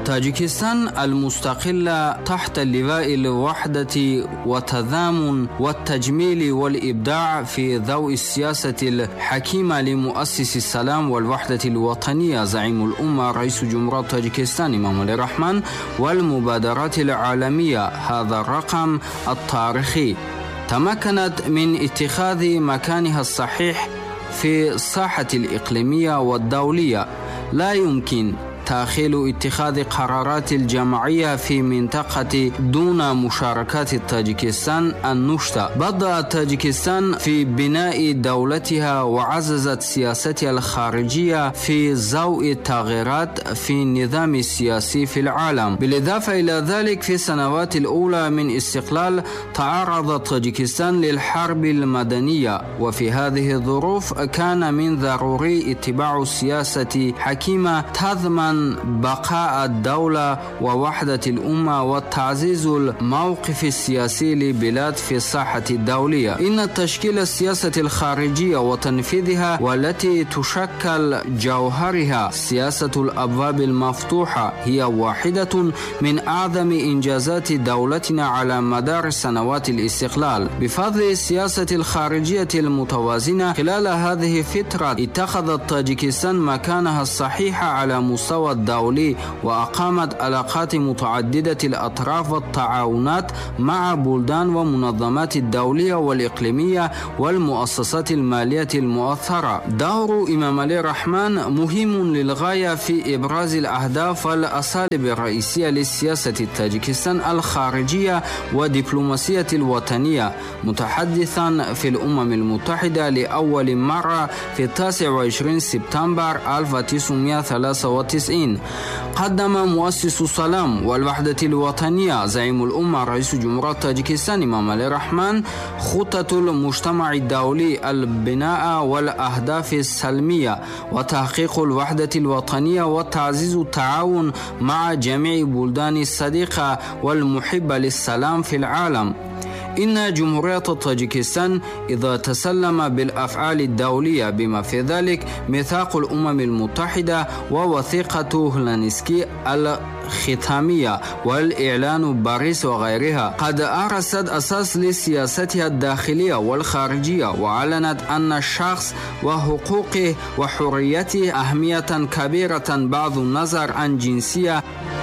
طاجيكستان المستقلة تحت لواء الوحدة والتضامن والتجميل والإبداع في ضوء السياسة الحكيمة لمؤسس السلام والوحدة الوطنية زعيم الأمة رئيس جمهورية طاجيكستان إمامالي رحمان والمبادرات العالمية. هذا الرقم التاريخي تمكنت من اتخاذ مكانها الصحيح في الساحة الإقليمية والدولية. لا يمكن تأخير اتخاذ قرارات الجماعية في منطقة دون مشاركة طاجيكستان النشطة. بدأت طاجيكستان في بناء دولتها وعززت سياستها الخارجية في ضوء التغيرات في النظام السياسي في العالم. بالإضافة إلى ذلك في السنوات الأولى من استقلال تعرضت طاجيكستان للحرب المدنية، وفي هذه الظروف كان من ضروري اتباع سياسة حكيمة تضمن بقاء الدولة ووحدة الأمة وتعزيز الموقف السياسي للبلاد في الساحة الدولية. إن تشكيل السياسة الخارجية وتنفيذها والتي تشكل جوهرها سياسة الأبواب المفتوحة هي واحدة من أعظم إنجازات دولتنا على مدار سنوات الاستقلال. بفضل السياسة الخارجية المتوازنة خلال هذه الفترة اتخذت طاجيكستان مكانها الصحيح على مستوى الدولي، وأقامت علاقات متعددة الأطراف والتعاونات مع بلدان ومنظمات الدولية والإقليمية والمؤسسات المالية المؤثرة. دور إمامالي رحمان مهم للغاية في إبراز الأهداف والأساليب الرئيسية للسياسة الطاجيكستان الخارجية ودبلوماسية الوطنية. متحدثا في الأمم المتحدة لأول مرة في 29 سبتمبر 1993 قدم مؤسس السلام والوحدة الوطنية زعيم الأمة رئيس جمهورية طاجيكستان إمامالي رحمان خطة المجتمع الدولي البناء والأهداف السلمية وتحقيق الوحدة الوطنية وتعزيز التعاون مع جميع بلدان الصديقة والمحبة للسلام في العالم. إن جمهورية طاجيكستان إذا تسلم بالأفعال الدولية بما في ذلك ميثاق الأمم المتحدة ووثيقة هلسنكي الختامية والإعلان باريس وغيرها قد أرست أساس لسياستها الداخلية والخارجية، وأعلنت أن الشخص وحقوقه وحريته أهمية كبيرة بغض النظر عن جنسية